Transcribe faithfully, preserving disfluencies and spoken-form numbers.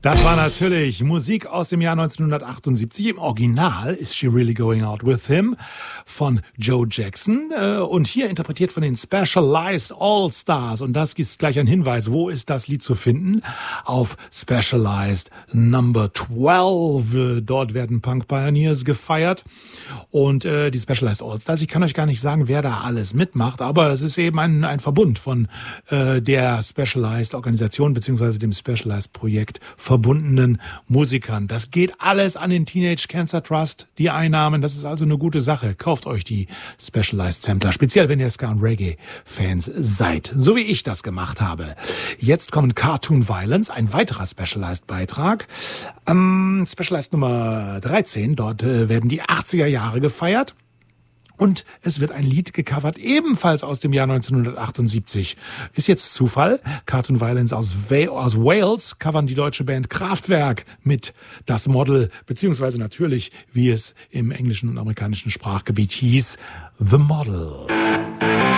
Das war natürlich Musik aus dem Jahr neunzehnhundertachtundsiebzig. Im Original ist She Really Going Out With Him von Joe Jackson und hier interpretiert von den Specialized All-Stars. Und das gibt gleich einen Hinweis, wo ist das Lied zu finden? Auf Specialized Number zwölf. Dort werden Punk Pioneers gefeiert und äh, die Specialized All-Stars. Ich kann euch gar nicht sagen, wer da alles mitmacht, aber es ist eben ein, ein Verbund von äh, der Specialized Organisation beziehungsweise dem Specialized Projekt verbundenen Musikern. Das geht alles an den Teenage Cancer Trust, die Einnahmen. Das ist also eine gute Sache. Kauft euch die Specialized Sampler, speziell wenn ihr Ska- und Reggae-Fans seid, so wie ich das gemacht habe. Jetzt kommen Cartoon Violence, ein weiterer Specialized-Beitrag. Ähm, Specialized Nummer dreizehn, dort äh, werden die achtziger Jahre gefeiert. Und es wird ein Lied gecovert, ebenfalls aus dem Jahr neunzehnhundertachtundsiebzig. Ist jetzt Zufall. Cartoon Violence aus, Va- aus Wales covern die deutsche Band Kraftwerk mit Das Model, beziehungsweise natürlich, wie es im englischen und amerikanischen Sprachgebiet hieß, The Model.